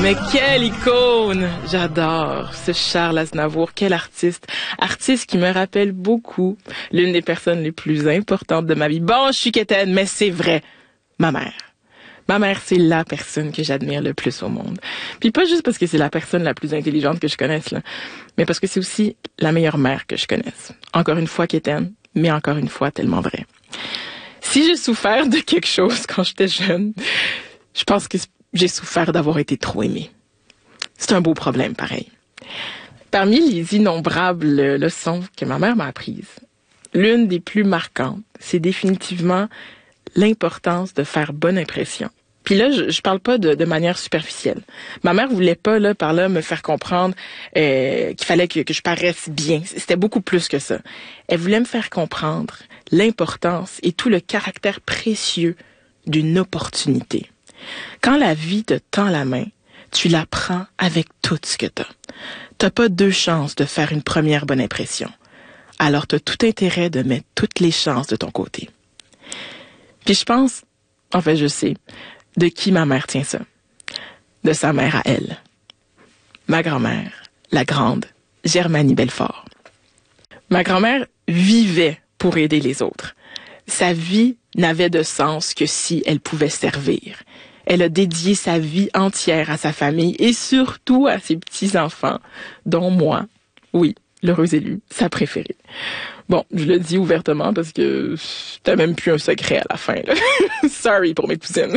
Mais quelle icône! J'adore ce Charles Aznavour, quel artiste. Artiste qui me rappelle beaucoup l'une des personnes les plus importantes de ma vie. Bon, je suis quétaine, mais c'est vrai. Ma mère. Ma mère, c'est la personne que j'admire le plus au monde. Puis pas juste parce que c'est la personne la plus intelligente que je connaisse, là, mais parce que c'est aussi la meilleure mère que je connaisse. Encore une fois quétaine, mais encore une fois tellement vrai. Si j'ai souffert de quelque chose quand j'étais jeune, je pense que j'ai souffert d'avoir été trop aimée. C'est un beau problème, pareil. Parmi les innombrables leçons que ma mère m'a apprises, l'une des plus marquantes, c'est définitivement l'importance de faire bonne impression. Puis là, je parle pas de manière superficielle. Ma mère voulait pas, là, par là, me faire comprendre qu'il fallait que je paraisse bien. C'était beaucoup plus que ça. Elle voulait me faire comprendre l'importance et tout le caractère précieux d'une opportunité. Quand la vie te tend la main, tu la prends avec tout ce que t'as. T'as pas deux chances de faire une première bonne impression. Alors t'as tout intérêt de mettre toutes les chances de ton côté. Puis je pense, en fait je sais, de qui ma mère tient ça. De sa mère à elle. Ma grand-mère, la grande Germanie Belfort. Ma grand-mère vivait pour aider les autres. Sa vie n'avait de sens que si elle pouvait servir. Elle a dédié sa vie entière à sa famille et surtout à ses petits-enfants, dont moi, oui, l'heureuse élue, sa préférée. Bon, je le dis ouvertement parce que c'était même plus un secret à la fin, là. Sorry pour mes cousines.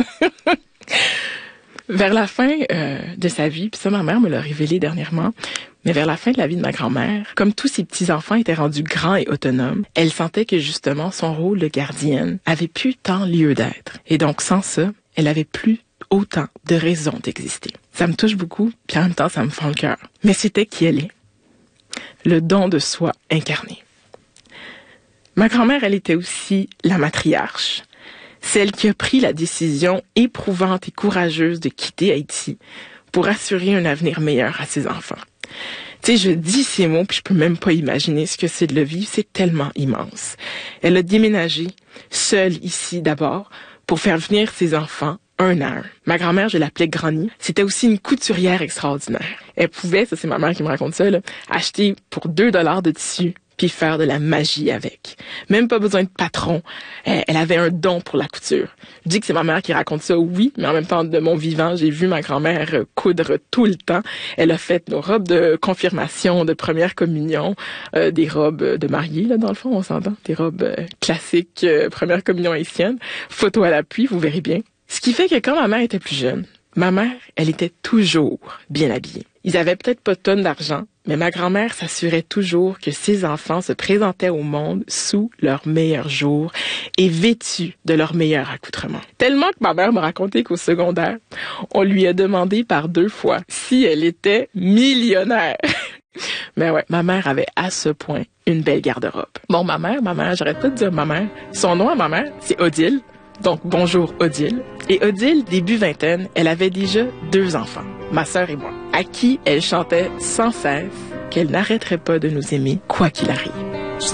Vers la fin de sa vie, puis ça, ma mère me l'a révélé dernièrement, mais vers la fin de la vie de ma grand-mère, comme tous ses petits-enfants étaient rendus grands et autonomes, elle sentait que justement son rôle de gardienne avait plus tant lieu d'être. Et donc, sans ça, elle avait plus autant de raisons d'exister. Ça me touche beaucoup, puis en même temps, ça me fend le cœur. Mais c'était qui elle est. Le don de soi incarné. Ma grand-mère, elle était aussi la matriarche. Celle qui a pris la décision éprouvante et courageuse de quitter Haïti pour assurer un avenir meilleur à ses enfants. Tu sais, je dis ces mots, puis je peux même pas imaginer ce que c'est de le vivre, c'est tellement immense. Elle a déménagé, seule ici d'abord, pour faire venir ses enfants un à un. Ma grand-mère, je l'appelais Granny. C'était aussi une couturière extraordinaire. Elle pouvait, ça c'est ma mère qui me raconte ça, là, acheter pour 2 $ de tissu puis faire de la magie avec. Même pas besoin de patron. Elle avait un don pour la couture. Je dis que c'est ma mère qui raconte ça, oui, mais en même temps, de mon vivant, j'ai vu ma grand-mère coudre tout le temps. Elle a fait nos robes de confirmation, de première communion, des robes de mariée, là, dans le fond, on s'entend. Des robes classiques, première communion haïtienne. Photo à l'appui, vous verrez bien. Ce qui fait que quand ma mère était plus jeune, ma mère, elle était toujours bien habillée. Ils avaient peut-être pas de tonnes d'argent, mais ma grand-mère s'assurait toujours que ses enfants se présentaient au monde sous leur meilleur jour et vêtus de leur meilleur accoutrement. Tellement que ma mère m'a raconté qu'au secondaire, on lui a demandé par 2 fois si elle était millionnaire. Mais ouais, ma mère avait à ce point une belle garde-robe. Bon, ma mère, j'arrête pas de dire ma mère. Son nom à ma mère, c'est Odile. Donc, bonjour Odile. Et Odile, début vingtaine, elle avait déjà 2 enfants, ma sœur et moi, à qui elle chantait sans cesse qu'elle n'arrêterait pas de nous aimer, quoi qu'il arrive.